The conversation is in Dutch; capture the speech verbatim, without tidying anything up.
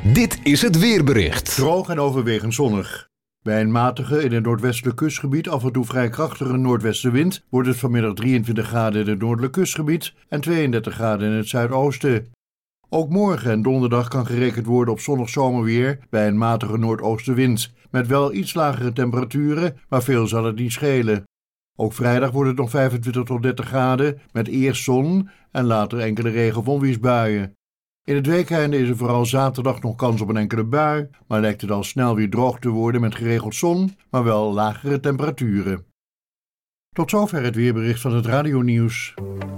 Dit is het weerbericht. Droog en overwegend zonnig. Bij een matige in het noordwestelijk kustgebied af en toe vrij krachtige noordwestenwind wordt het vanmiddag drieëntwintig graden in het noordelijk kustgebied en tweeëndertig graden in het zuidoosten. Ook morgen en donderdag kan gerekend worden op zonnig zomerweer bij een matige noordoostenwind, met wel iets lagere temperaturen, maar veel zal het niet schelen. Ook vrijdag wordt het nog vijfentwintig tot dertig graden, met eerst zon en later enkele regen- of onweersbuien. In het weekende is er vooral zaterdag nog kans op een enkele bui, maar lijkt het al snel weer droog te worden met geregeld zon, maar wel lagere temperaturen. Tot zover het weerbericht van het radionieuws.